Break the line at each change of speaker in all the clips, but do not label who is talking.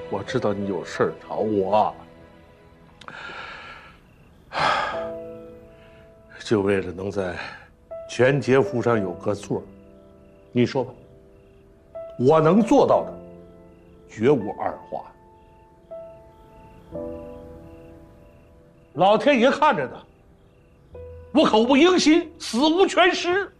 我知道你有事儿找我，就为了能在全节府上有个座。你说吧，我能做到的，绝无二话。老天爷看着呢，我口不应心，死无全尸。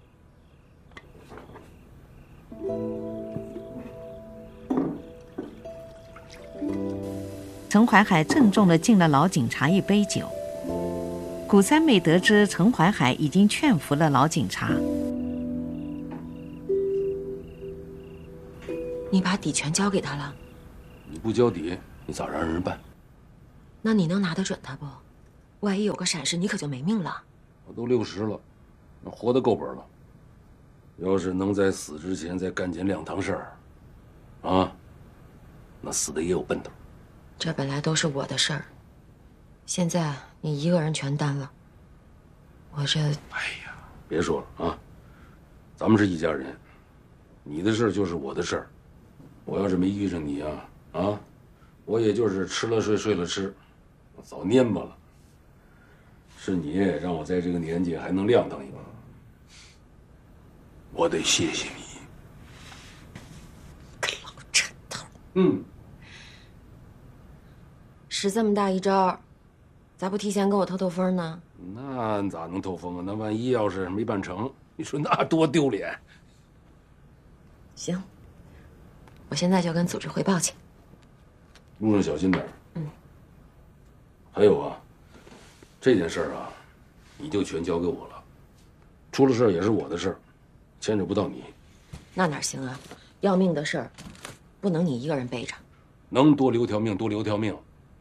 陈怀海郑重地敬了老警察一杯酒。古三妹得知陈怀海已经劝服了老警察，
你把底全交给他了？
你不交底，你咋让人办？
那你能拿得准他不？万一有个闪失，你可就没命了。
我都60了，那活得够本了。要是能在死之前再干尽2趟事儿，啊，那死的也有奔头。
这本来都是我的事儿，现在你一个人全担了，我这……
哎呀，别说了啊，咱们是一家人，你的事儿就是我的事儿。我要是没遇上你啊，我也就是吃了睡，睡了吃，我早蔫巴了。是你让我在这个年纪还能亮堂一把，我得谢谢你。
个老陈头。使这么大一招，咋不提前跟我透透风呢？
那咋能透风啊？那万一要是没办成，你说那多丢脸。
行，我现在就跟组织汇报去。
路上小心点。还有啊，这件事儿啊，你就全交给我了。出了事儿也是我的事儿，牵扯不到你。
那哪行啊？要命的事儿，不能你一个人背着。
能多留条命多留条命。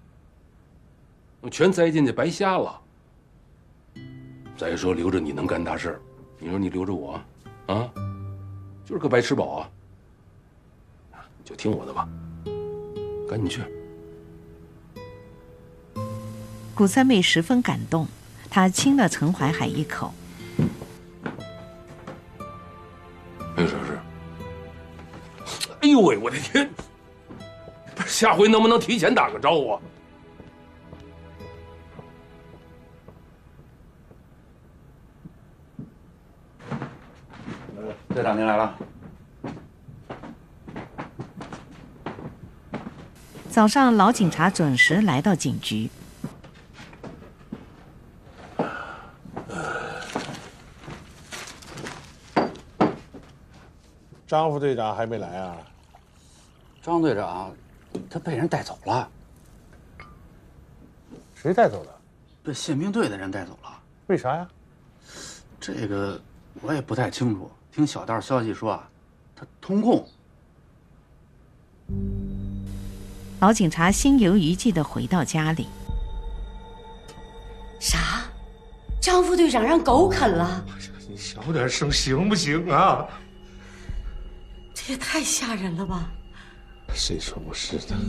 全栽进去白瞎了。再说留着你能干大事儿，你说你留着我，啊，就是个白吃饱啊。你就听我的吧，赶紧去。
古三妹十分感动，她亲了陈怀海一口。
没有啥事。哎呦喂，我的天！不是，下回能不能提前打个招呼啊？
队长，您来了。
早上，老警察准时来到警局。
张副队长还没来啊？
张队长，他被人带走了。
谁带走的？
被宪兵队的人带走了。
为啥呀？
这个我也不太清楚。听小道消息说啊，他通共。
老警察心有余悸地回到家里。
啥？张副队长让狗啃了？
你小点声行不行啊？
这也太吓人了吧！
谁说不是的？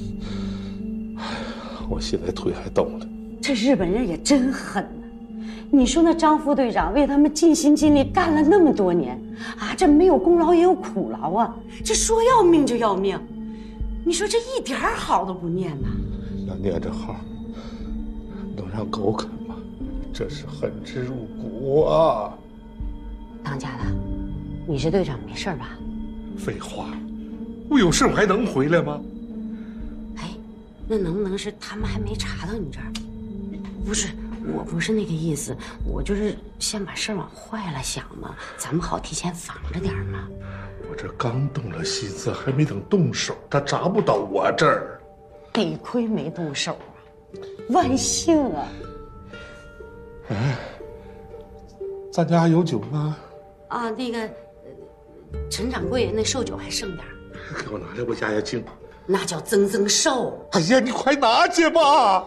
我现在腿还抖呢。
这日本人也真狠呐！你说那张副队长为他们尽心尽力干了那么多年啊，这没有功劳也有苦劳啊，这说要命就要命，你说这一点好都不念呐？
要念着好，能让狗啃吗？这是恨之入骨啊！
当家的，你是队长没事吧？
废话，我有事我还能回来吗？
哎，那能不能是他们还没查到你这儿？不是，我不是那个意思，我就是先把事儿往坏了想嘛，咱们好提前防着点嘛。
我这刚动了心思，还没等动手，他查不到我这儿。
得亏没动手啊，万幸啊！
哎，咱家还有酒呢。
啊，那个，陈掌柜那寿酒还剩点儿，
给我拿来，我压压惊。
那叫增增寿。
哎呀，你快拿去吧。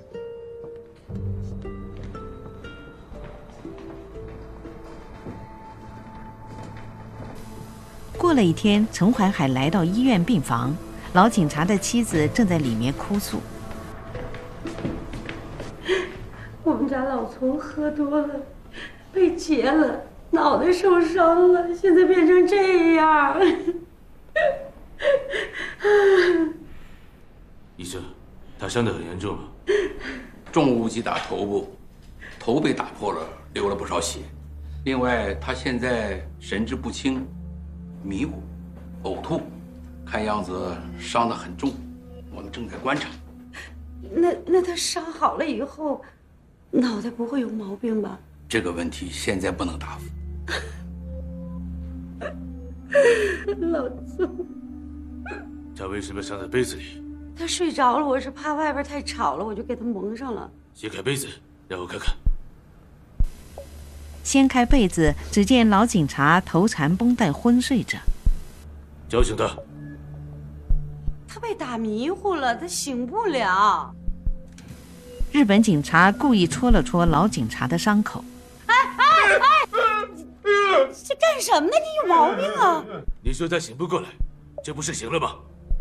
过了一天，陈怀海来到医院病房，老警察的妻子正在里面哭诉。
我们家老丛喝多了，被劫了，脑袋受伤了，现在变成这样。
医生，他伤得很严重吗？
重物击打头部，头被打破了，流了不少血。另外，他现在神志不清、迷糊、呕吐，看样子伤得很重，我们正在观察。
那他伤好了以后，脑袋不会有毛病吧？
这个问题现在不能答复。
老宋，
他为什么伤在杯子里？
他睡着了，我是怕外边太吵了，我就给他蒙上了。
掀开被子，让我看看。
掀开被子，只见老警察头缠绷带昏睡着。
叫醒他。
他被打迷糊了，他醒不了。
日本警察故意戳了戳老警察的伤口。
这干什么呢？你有毛病啊！
你说他醒不过来，这不是醒了吗？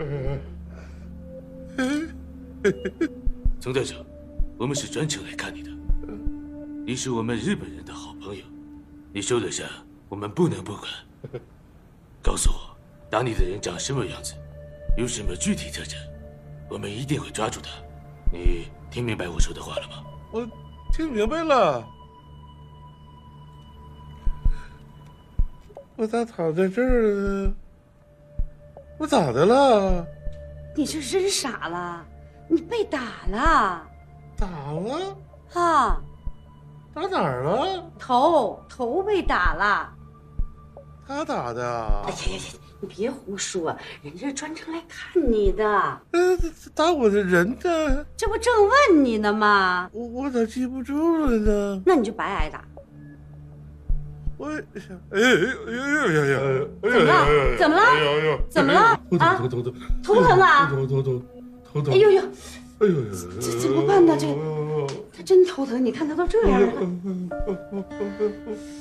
曾队长，我们是专程来看你的。你是我们日本人的好朋友，你受了伤，我们不能不管。告诉我，打你的人长什么样子，有什么具体特征，我们一定会抓住他。你听明白我说的话了吗？
我听明白了。我咋躺在这儿呢？我咋的了？
你这真傻了，你被打了。
打了？
啊？
打哪儿了？
头被打了。
他打的？
哎呀，你别胡说，人家专程来看你的。
打我的人呢？
这不正问你呢吗？
我咋记不住了呢？
那你就白挨打。
我哎呀！
怎么了？怎么了？啊？头疼啊？头疼！哎呦呦！
哎呦！
这怎么办呢？这他真头疼，你看他都这样了。